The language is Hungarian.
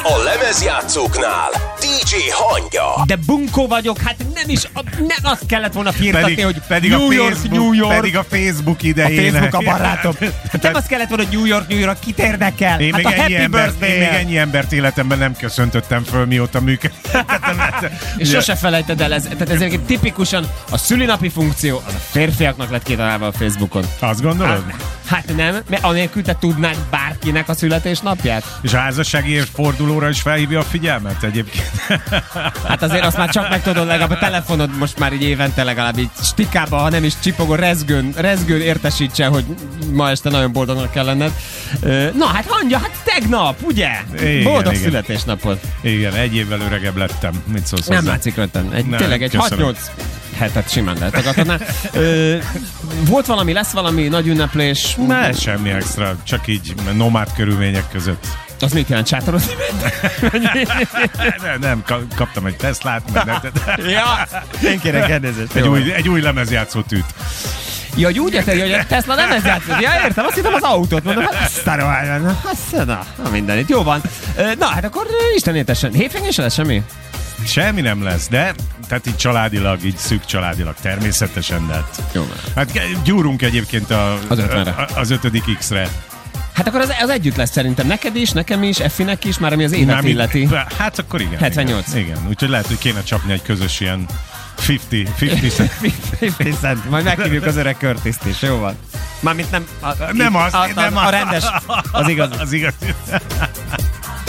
A lemezjátszóknál DJ Hangya. De bunkó vagyok, hát nem azt kellett volna firtatni, hogy pedig New York, Facebook, New York. Pedig a Facebook idején. A Facebook a barátom. Nem azt kellett volna, hogy New York, kit érdekel? Én hát még a Happy Birthday. Én még ennyi embert életemben nem köszöntöttem föl, mióta működtettem. És sose felejted el, tehát ez egy tipikusan a szülinapi funkció, az a férfiaknak lett kitalálva a Facebookon. Azt gondolod? Hát nem, mert anélkül te tudnád bárkinek a születésnapját? És a házassági évfordulóra is felhívja a figyelmet egyébként. Hát azért azt már csak meg tudod, legalább a telefonod most már így évente legalább így stikába, ha nem is csipogó, rezgőn értesítse, hogy ma este nagyon boldognak kell lenned. Na hát Hangya, hát tegnap, ugye? Igen, Boldog igen. születésnapot. Igen, egy évvel öregebb lettem. Mit szólsz Nem hozzá? látszik rögtön. Tényleg egy köszönöm. 6-8 hetet simán letagadhatnál. Volt valami, lesz valami nagy ünneplés? Ne, semmi extra, csak így nomád körülmények között. Az mit jelent, sátorozni? Nem, kaptam egy Teslát, Ja, én kérek elnézést. egy új lemezjátszó tűt. Ja, hogy úgy érted, hogy a Tesla nem ez játszott. Ja, értem, azt hittem az autót. Mondom, hát sztarovány. Na, mindenit. Jó van. Na, hát akkor istenétesen. Hétvégén is lesz semmi? Semmi nem lesz, de tehát így családilag, így szűk családilag, természetesen, de Jó, hát gyúrunk egyébként az 5. X-re. hát akkor az együtt lesz szerintem. Neked is, nekem is, Effinek is, már ami az évet illeti. Hát akkor igen. 78. Igen, úgyhogy lehet, hogy kéne csapni egy közös ilyen 50 cent. Majd meghívjuk az öreg Curtis-t is, jó van. Mármint nem Nem az. a rendes, az igaz. Az igaz.